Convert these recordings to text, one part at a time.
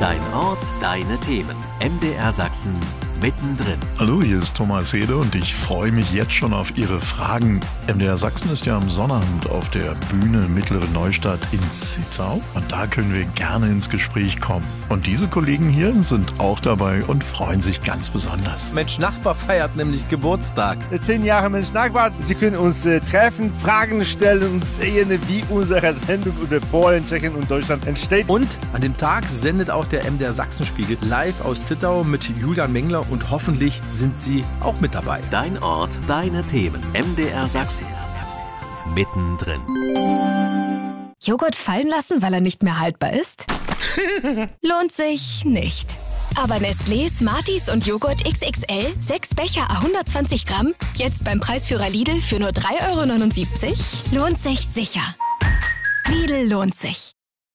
Dein Ort, deine Themen. MDR Sachsen mittendrin. Hallo, hier ist Thomas Hede und ich freue mich jetzt schon auf Ihre Fragen. MDR Sachsen ist ja am Sonnabend auf der Bühne Mittlere Neustadt in Zittau und da können wir gerne ins Gespräch kommen. Und diese Kollegen hier sind auch dabei und freuen sich ganz besonders. Mensch Nachbar feiert nämlich Geburtstag. 10 Jahre Mensch Nachbar. Sie können uns treffen, Fragen stellen und sehen, wie unsere Sendung über Polen, Tschechien und Deutschland entsteht. Und an dem Tag sendet auch der MDR Sachsenspiegel live aus Zittau mit Julian Mengler und hoffentlich sind Sie auch mit dabei. Dein Ort, deine Themen. MDR Sachsen. Mittendrin. Joghurt fallen lassen, weil er nicht mehr haltbar ist? Lohnt sich nicht. Aber Nestlé, Smarties und Joghurt XXL, 6 Becher à 120 Gramm, jetzt beim Preisführer Lidl für nur 3,79 €? Lohnt sich sicher. Lidl lohnt sich.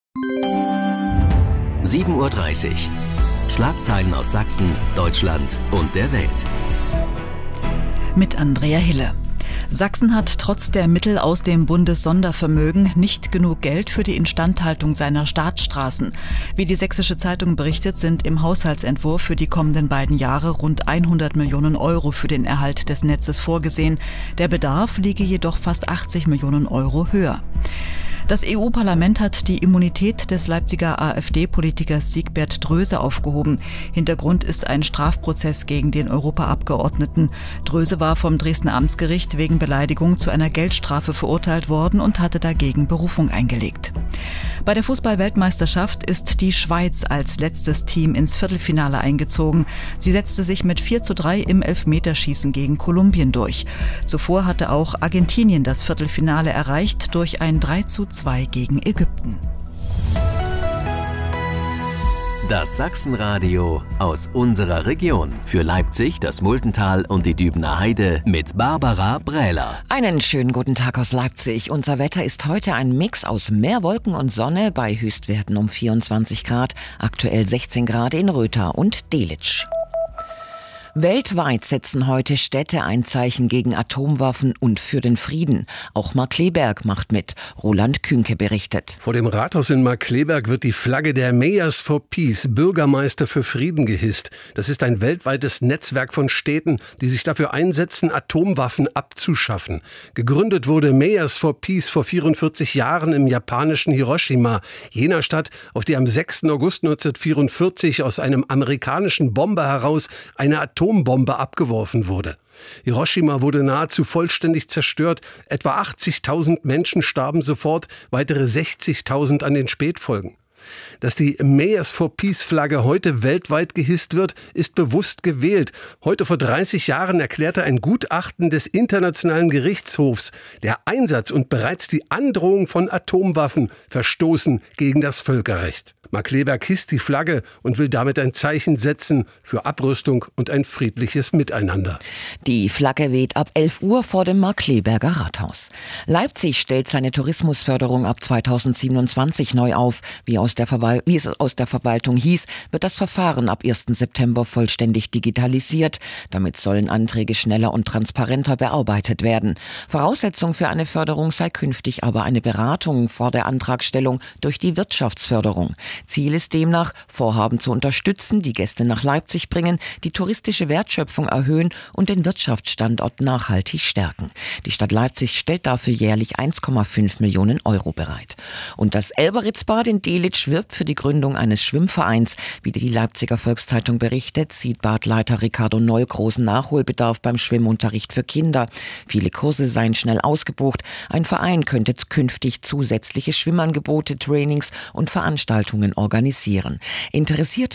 7:30 Uhr. Schlagzeilen aus Sachsen, Deutschland und der Welt. Mit Andrea Hille. Sachsen hat trotz der Mittel aus dem Bundessondervermögen nicht genug Geld für die Instandhaltung seiner Staatsstraßen. Wie die Sächsische Zeitung berichtet, sind im Haushaltsentwurf für die kommenden beiden Jahre rund 100 Millionen € für den Erhalt des Netzes vorgesehen. Der Bedarf liege jedoch fast 80 Millionen € höher. Das EU-Parlament hat die Immunität des Leipziger AfD-Politikers Siegbert Dröse aufgehoben. Hintergrund ist ein Strafprozess gegen den Europaabgeordneten. Dröse war vom Dresdner Amtsgericht wegen Beleidigung zu einer Geldstrafe verurteilt worden und hatte dagegen Berufung eingelegt. Bei der Fußball-Weltmeisterschaft ist die Schweiz als letztes Team ins Viertelfinale eingezogen. Sie setzte sich mit 4:3 im Elfmeterschießen gegen Kolumbien durch. Zuvor hatte auch Argentinien das Viertelfinale erreicht durch ein 3:2 gegen Ägypten. Das Sachsenradio aus unserer Region. Für Leipzig, das Multental und die Dübener Heide mit Barbara Brähler. Einen schönen guten Tag aus Leipzig. Unser Wetter ist heute ein Mix aus mehr Wolken und Sonne bei Höchstwerten um 24 Grad, aktuell 16 Grad in Rötha und Delitzsch. Weltweit setzen heute Städte ein Zeichen gegen Atomwaffen und für den Frieden. Auch Markkleeberg macht mit. Roland Künke berichtet. Vor dem Rathaus in Markkleeberg wird die Flagge der Mayors for Peace, Bürgermeister für Frieden, gehisst. Das ist ein weltweites Netzwerk von Städten, die sich dafür einsetzen, Atomwaffen abzuschaffen. Gegründet wurde Mayors for Peace vor 44 Jahren im japanischen Hiroshima, jener Stadt, auf die am 6. August 1944 aus einem amerikanischen Bomber heraus eine Atombombe abgeworfen wurde. Hiroshima wurde nahezu vollständig zerstört. Etwa 80.000 Menschen starben sofort, weitere 60.000 an den Spätfolgen. Dass die Mayors for Peace Flagge heute weltweit gehisst wird, ist bewusst gewählt. Heute vor 30 Jahren erklärte ein Gutachten des Internationalen Gerichtshofs, der Einsatz und bereits die Androhung von Atomwaffen verstoßen gegen das Völkerrecht. Markkleeberg hisst die Flagge und will damit ein Zeichen setzen für Abrüstung und ein friedliches Miteinander. Die Flagge weht ab 11 Uhr vor dem Markkleeberger Rathaus. Leipzig stellt seine Tourismusförderung ab 2027 neu auf. Wie es aus der Verwaltung hieß, wird das Verfahren ab 1. September vollständig digitalisiert. Damit sollen Anträge schneller und transparenter bearbeitet werden. Voraussetzung für eine Förderung sei künftig aber eine Beratung vor der Antragstellung durch die Wirtschaftsförderung. Ziel ist demnach, Vorhaben zu unterstützen, die Gäste nach Leipzig bringen, die touristische Wertschöpfung erhöhen und den Wirtschaftsstandort nachhaltig stärken. Die Stadt Leipzig stellt dafür jährlich 1,5 Millionen € bereit. Und das Elberitzbad in Delitzsch wirbt für die Gründung eines Schwimmvereins. Wie die Leipziger Volkszeitung berichtet, sieht Badleiter Ricardo Noll großen Nachholbedarf beim Schwimmunterricht für Kinder. Viele Kurse seien schnell ausgebucht. Ein Verein könnte künftig zusätzliche Schwimmangebote, Trainings und Veranstaltungen organisieren. Interessierte